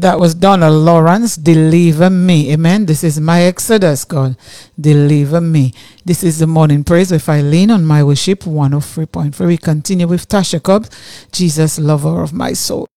That was Donald Lawrence, Deliver Me. Amen. This is my Exodus, God. Deliver me. This is the morning praise with Eileen on My Worship 103.3. We continue with Tasha Cobbs, Jesus, Lover of My Soul.